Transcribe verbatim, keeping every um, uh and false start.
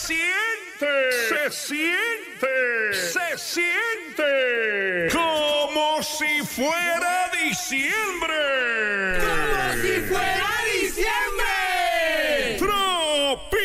siente, se siente, se siente como si fuera diciembre. Como si fuera